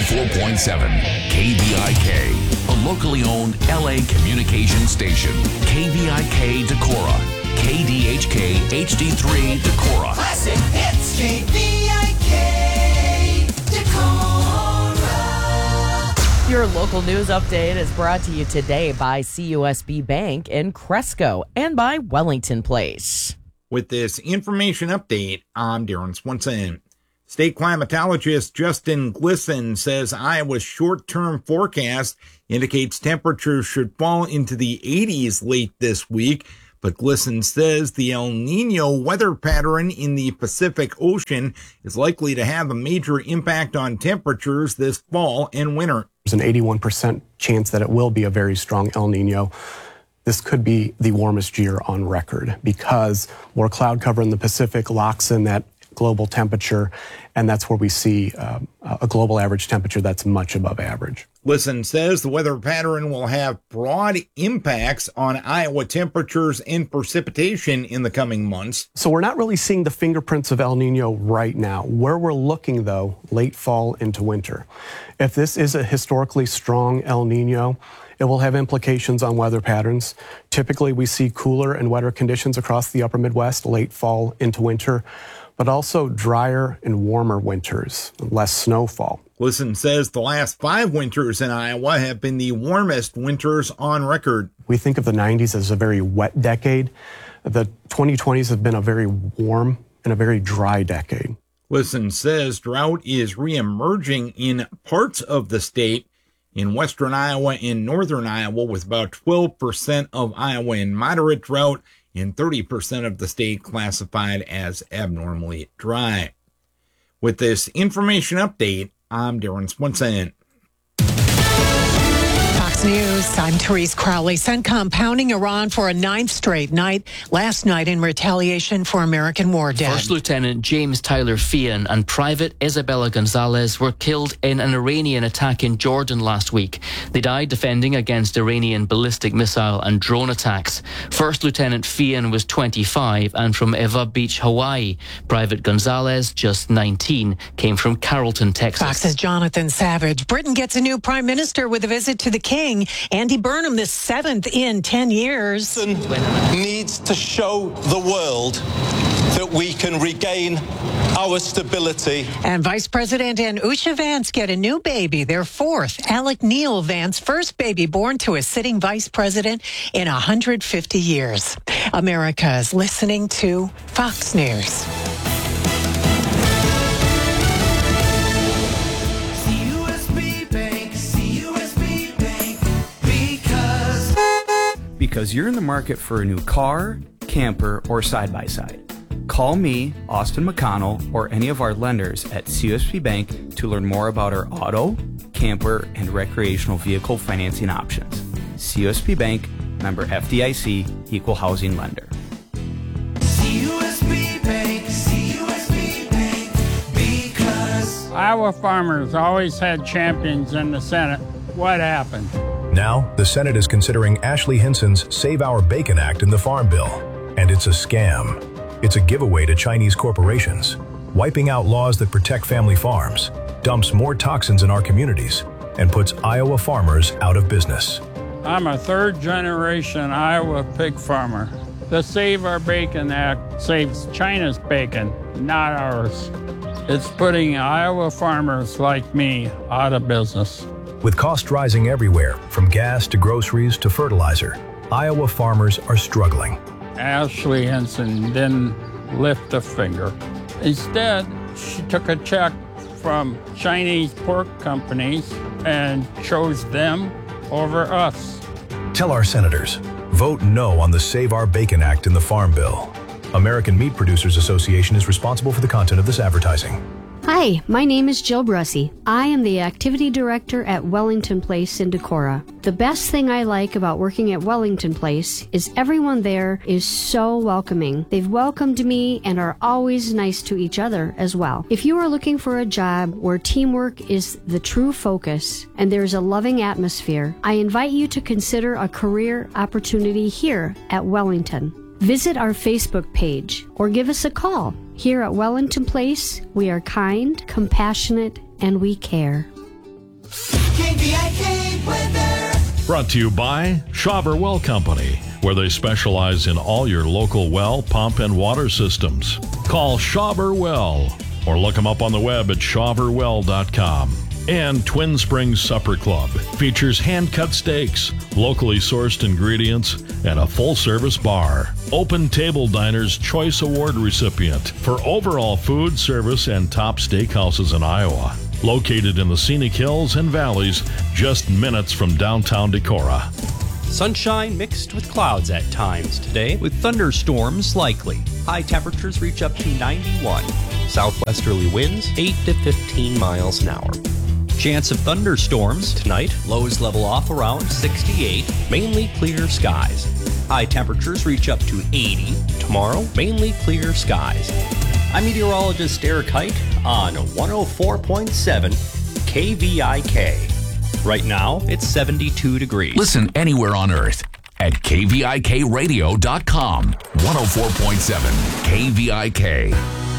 104.7 KVIK, a locally owned LA communication station. KVIK Decorah, KDHK HD3 Decorah. Classic hits, KVIK Decorah. Your local news update is brought to you today by CUSB Bank in Cresco and by Wellington Place. With this information update, I'm Darren Swenson. State climatologist Justin Glisson says Iowa's short-term forecast indicates temperatures should fall into the 80s late this week, but Glisson says the El Nino weather pattern in the Pacific Ocean is likely to have a major impact on temperatures this fall and winter. There's an 81% chance that it will be a very strong El Nino. This could be the warmest year on record because more cloud cover in the Pacific locks in that global temperature, and that's where we see a global average temperature that's much above average. Glisson says the weather pattern will have broad impacts on Iowa temperatures and precipitation in the coming months. So we're not really seeing the fingerprints of El Nino right now. Where we're looking, though, late fall into winter. If this is a historically strong El Nino, it will have implications on weather patterns. Typically, we see cooler and wetter conditions across the upper Midwest late fall into winter, but also drier and warmer winters, less snowfall. Glisson says the last 5 winters in Iowa have been the warmest winters on record. We think of the 90s as a very wet decade. The 2020s have been a very warm and a very dry decade. Glisson says drought is reemerging in parts of the state. In western Iowa and northern Iowa, with about 12% of Iowa in moderate drought and 30% of the state classified as abnormally dry. With this information update, I'm Darren Swenson. Fox News, I'm Therese Crowley. CENTCOM pounding Iran for a 9th straight night, last night in retaliation for American war dead. First Lieutenant James Tyler Feehan and Private Isabella Gonzalez were killed in an Iranian attack in Jordan last week. They died defending against Iranian ballistic missile and drone attacks. First Lieutenant Feehan was 25 and from Eva Beach, Hawaii. Private Gonzalez, just 19, came from Carrollton, Texas. Fox's Jonathan Savage. Britain gets a new prime minister with a visit to the King. Andy Burnham, the 7th in 10 years. Needs to show the world that we can regain our stability. And Vice President and Usha Vance get a new baby, their 4th. Alec Neil Vance, first baby born to a sitting vice president in 150 years. America is listening to Fox News. Because you're in the market for a new car, camper, or side-by-side. Call me, Austin McConnell, or any of our lenders at CUSB Bank to learn more about our auto, camper, and recreational vehicle financing options. CUSB Bank, member FDIC, equal housing lender. CUSB Bank, CUSB Bank, because Iowa farmers always had champions in the Senate. What happened? Now, the Senate is considering Ashley Hinson's Save Our Bacon Act in the Farm Bill. And it's a scam. It's a giveaway to Chinese corporations, wiping out laws that protect family farms, dumps more toxins in our communities, and puts Iowa farmers out of business. I'm a 3rd-generation Iowa pig farmer. The Save Our Bacon Act saves China's bacon, not ours. It's putting Iowa farmers like me out of business. With costs rising everywhere, from gas to groceries to fertilizer, Iowa farmers are struggling. Ashley Hinson didn't lift a finger. Instead, she took a check from Chinese pork companies and chose them over us. Tell our senators, vote no on the Save Our Bacon Act in the Farm Bill. American Meat Producers Association is responsible for the content of this advertising. Hi, my name is Jill Brussy. I am the Activity Director at Wellington Place in Decorah. The best thing I like about working at Wellington Place is everyone there is so welcoming. They've welcomed me and are always nice to each other as well. If you are looking for a job where teamwork is the true focus and there's a loving atmosphere, I invite you to consider a career opportunity here at Wellington. Visit our Facebook page or give us a call. Here at Wellington Place, we are kind, compassionate, and we care. KVIK weather. Brought to you by Shawver Well Company, where they specialize in all your local well, pump, and water systems. Call Shawver Well or look them up on the web at shawverwell.com. And Twin Springs Supper Club features hand-cut steaks, locally sourced ingredients, and a full-service bar. Open Table Diner's Choice Award recipient for overall food, service, and top steakhouses in Iowa. Located in the scenic hills and valleys, just minutes from downtown Decorah. Sunshine mixed with clouds at times today, with thunderstorms likely. High temperatures reach up to 91. Southwesterly winds 8 to 15 miles an hour. Chance of thunderstorms tonight. Lows level off around 68. Mainly clear skies. High temperatures reach up to 80. Tomorrow, mainly clear skies. I'm meteorologist Eric Height on 104.7 KVIK. Right now, it's 72 degrees. Listen anywhere on Earth at KVIKradio.com. 104.7 KVIK.